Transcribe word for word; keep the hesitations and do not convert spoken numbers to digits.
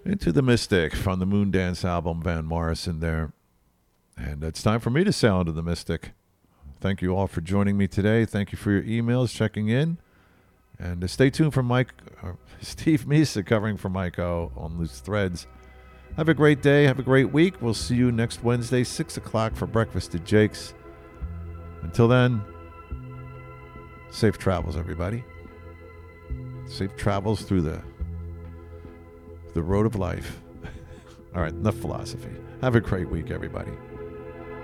Into the Mystic from the Moondance album, Van Morrison there. And it's time for me to sail into the Mystic. Thank you all for joining me today. Thank you for your emails, checking in. And uh, stay tuned for Mike, uh, Steve Misa covering for Mike O on Loose Threads. Have a great day. Have a great week. We'll see you next Wednesday, six o'clock for Breakfast at Jake's. Until then, safe travels, everybody. Safe travels through the the road of life. All right, enough philosophy. Have a great week, everybody.